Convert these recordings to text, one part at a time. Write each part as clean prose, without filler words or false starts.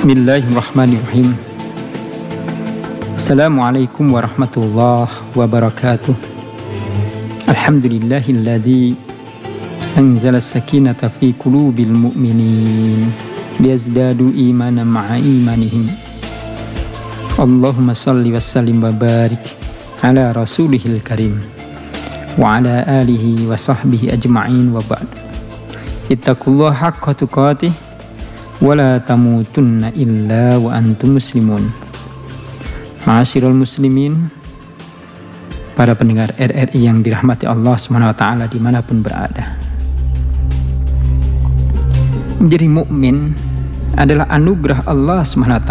Bismillahirrahmanirrahim. Assalamualaikum warahmatullahi wabarakatuh. Alhamdulillahilladzi anzala as-sakinata fi qulubil mu'minin liyazdadu imanan ma'a imanihim. Allahumma salli wa sallim wa barik ala rasulihil karim wa ala alihi wa sahbihi ajma'in wa ba'd. Ittaqullaha haqqa tuqatih wala tamutunna illa wa antum muslimun. Ma'asyiral muslimin, para pendengar RRI yang dirahmati Allah SWT dimanapun berada. Menjadi mukmin adalah anugerah Allah SWT.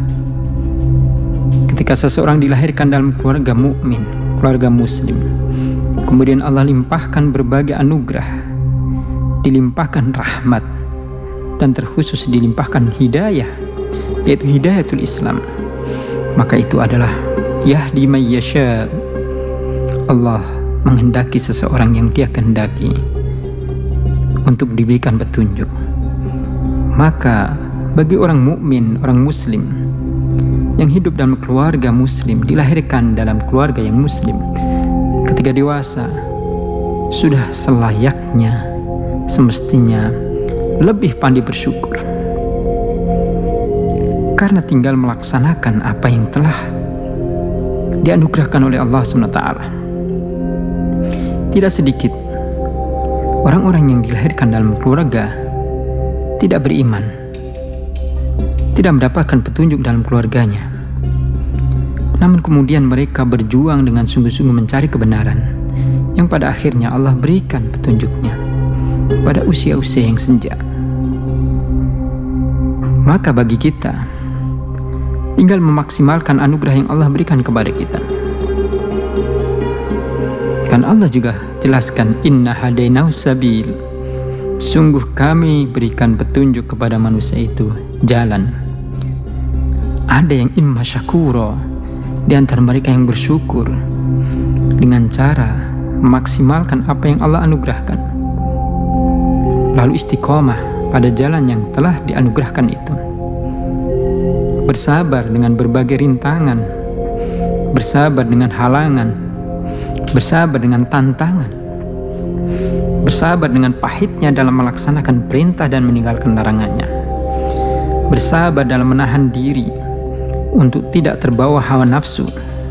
Ketika seseorang dilahirkan dalam keluarga mukmin, keluarga muslim, kemudian Allah limpahkan berbagai anugerah, dilimpahkan rahmat, dan terkhusus dilimpahkan hidayah, yaitu hidayatul Islam, maka itu adalah yahdi may yasha. Allah menghendaki seseorang yang Dia kehendaki untuk diberikan petunjuk. Maka bagi orang mukmin, orang muslim yang hidup dalam keluarga muslim, dilahirkan dalam keluarga yang muslim, ketika dewasa sudah selayaknya, semestinya lebih pandai bersyukur, karena tinggal melaksanakan apa yang telah dianugerahkan oleh Allah SWT. Tidak sedikit orang-orang yang dilahirkan dalam keluarga tidak beriman, tidak mendapatkan petunjuk dalam keluarganya, namun kemudian mereka berjuang dengan sungguh-sungguh mencari kebenaran, yang pada akhirnya Allah berikan petunjuknya pada usia-usia yang senja. Maka bagi kita tinggal memaksimalkan anugerah yang Allah berikan kepada kita. Dan Allah juga jelaskan, inna hadainahu sabil, sungguh kami berikan petunjuk kepada manusia itu jalan. Ada yang imma syakura, di antara mereka yang bersyukur dengan cara memaksimalkan apa yang Allah anugerahkan, lalu istiqomah pada jalan yang telah dianugerahkan itu, bersabar dengan berbagai rintangan, bersabar dengan halangan, bersabar dengan tantangan, bersabar dengan pahitnya dalam melaksanakan perintah dan meninggalkan larangannya, bersabar dalam menahan diri untuk tidak terbawa hawa nafsu,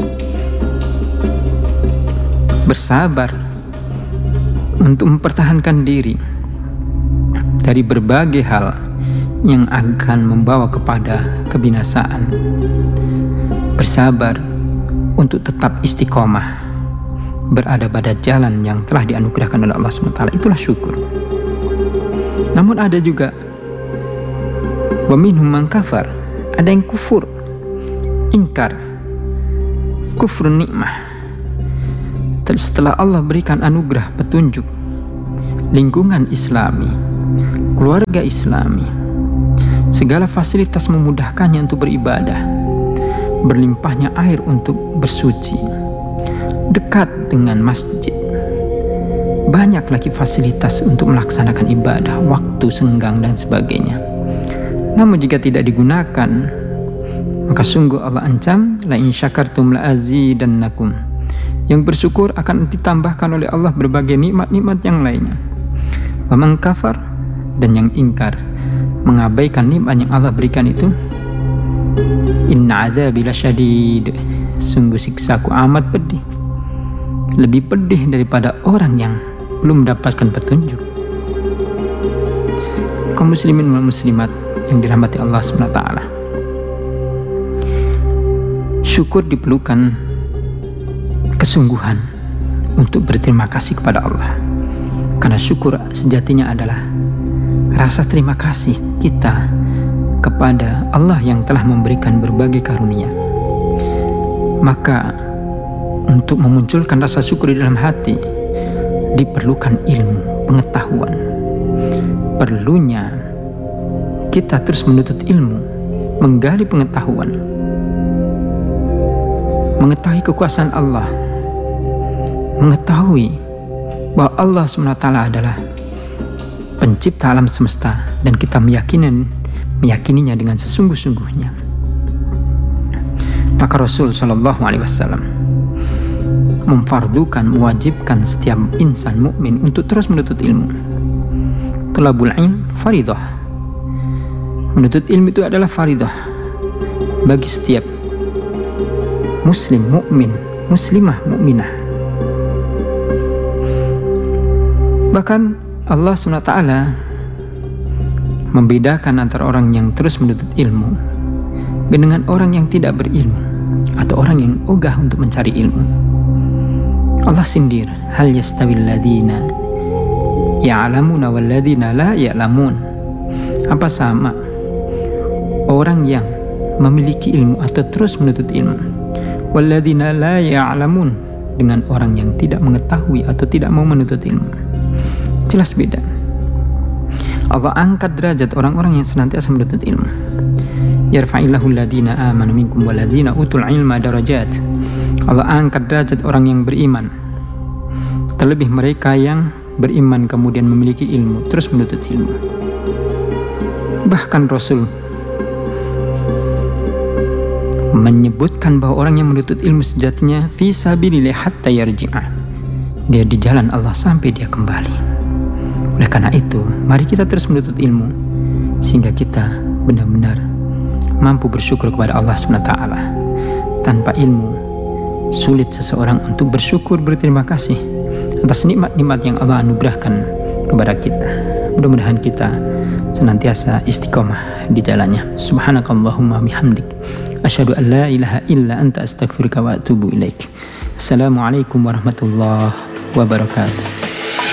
bersabar untuk mempertahankan diri dari berbagai hal yang akan membawa kepada kebinasaan, bersabar untuk tetap istiqomah berada pada jalan yang telah dianugerahkan oleh Allah SWT. Itulah syukur. Namun ada juga wa minhum man kafar, ada yang kufur, ingkar, kufur nikmah. Setelah Allah berikan anugerah petunjuk, lingkungan Islami, keluarga Islami, segala fasilitas memudahkannya untuk beribadah, berlimpahnya air untuk bersuci, dekat dengan masjid, banyak lagi fasilitas untuk melaksanakan ibadah, waktu senggang dan sebagainya. Namun jika tidak digunakan, maka sungguh Allah ancam, la in syakartum la azidannakum. Yang bersyukur akan ditambahkan oleh Allah berbagai nikmat-nikmat yang lainnya. Wa man kafar, dan yang ingkar, mengabaikan nikmat yang Allah berikan itu, inna adzabi lasyadid, sungguh siksaku amat pedih, lebih pedih daripada orang yang belum mendapatkan petunjuk. Kaum muslimin dan muslimat yang dirahmati Allah SWT, syukur diperlukan kesungguhan untuk berterima kasih kepada Allah, karena syukur sejatinya adalah rasa terima kasih kita kepada Allah yang telah memberikan berbagai karunia. Maka untuk memunculkan rasa syukur di dalam hati diperlukan ilmu, pengetahuan. Perlunya kita terus menuntut ilmu, menggali pengetahuan, mengetahui kekuasaan Allah, mengetahui bahwa Allah SWT adalah pencipta alam semesta, dan kita meyakininya dengan sesungguh-sungguhnya. Maka Rasul Shallallahu Alaihi Wasallam mewajibkan setiap insan mukmin untuk terus menuntut ilmu. Thalabul ilm faridah. Menuntut ilmu itu adalah faridah bagi setiap muslim mukmin, muslimah mukminah. Bahkan Allah SWT membedakan antara orang yang terus menuntut ilmu dengan orang yang tidak berilmu atau orang yang ogah untuk mencari ilmu. Allah sindir, hal yastawil ladina ya'lamuna wal ladina la ya'lamun. Apa sama orang yang memiliki ilmu atau terus menuntut ilmu, wal ladina la ya'lamun, dengan orang yang tidak mengetahui atau tidak mau menuntut ilmu? Jelas beda. Allah angkat derajat orang-orang yang senantiasa menuntut ilmu. Yarfa'illahu alladhina amanu minkum walladhina utul ilma darajat. Allah angkat derajat orang yang beriman, terlebih mereka yang beriman kemudian memiliki ilmu, terus menuntut ilmu. Bahkan Rasul menyebutkan bahwa orang yang menuntut ilmu sejatinya fi sabilillah hatta yarji'a, dia di jalan Allah sampai dia kembali. Oleh karena itu, mari kita terus menuntut ilmu sehingga kita benar-benar mampu bersyukur kepada Allah SWT. Tanpa ilmu, sulit seseorang untuk bersyukur, berterima kasih atas nikmat-nikmat yang Allah anugerahkan kepada kita. Mudah-mudahan kita senantiasa istiqomah di jalannya. Subhanakallahumma bihamdik, asyhadu an la ilaha illa anta astaghfiruka wa atubu ilaik. Assalamualaikum warahmatullahi wabarakatuh.